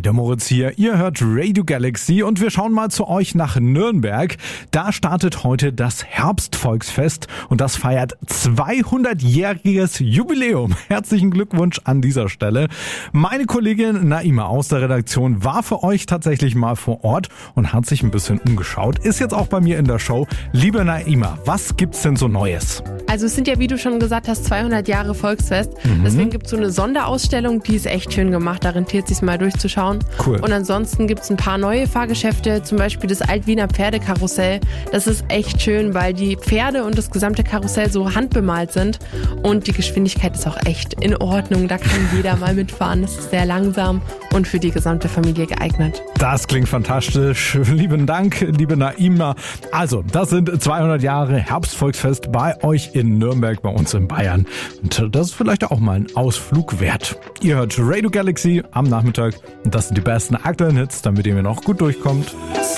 der Moritz hier. Ihr hört Radio Galaxy und wir schauen mal zu euch nach Nürnberg. Da startet heute das Herbstvolksfest und das feiert 200-jähriges Jubiläum. Herzlichen Glückwunsch an dieser Stelle. Meine Kollegin Naima aus der Redaktion war für euch tatsächlich mal vor Ort und hat sich ein bisschen umgeschaut. Ist jetzt auch bei mir in der Show. Liebe Naima, was gibt's denn so Neues? Also es sind ja, wie du schon gesagt hast, 200 Jahre Volksfest. Deswegen gibt es so eine Sonderausstellung, die ist echt schön gemacht. Da rentiert es sich mal durchzuschauen. Cool. Und ansonsten gibt es ein paar neue Fahrgeschäfte, zum Beispiel das Altwiener Pferdekarussell. Das ist echt schön, weil die Pferde und das gesamte Karussell so handbemalt sind. Und die Geschwindigkeit ist auch echt in Ordnung. Da kann jeder mal mitfahren. Das ist sehr langsam und für die gesamte Familie geeignet. Das klingt fantastisch. Lieben Dank, liebe Naima. Also, das sind 200 Jahre Herbstvolksfest bei euch in Nürnberg, bei uns in Bayern. Und das ist vielleicht auch mal ein Ausflug wert. Ihr hört Radio Galaxy am Nachmittag. Und das sind die besten aktuellen Hits, damit ihr mir noch gut durchkommt.